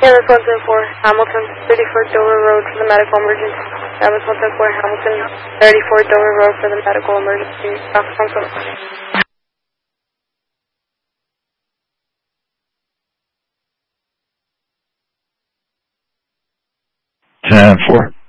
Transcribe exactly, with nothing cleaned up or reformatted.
Yeah, that's one ten four, Hamilton, thirty-four Dover Road for the medical emergency. That was one ten four, Hamilton, thirty-four Dover Road for the medical emergency. ten four.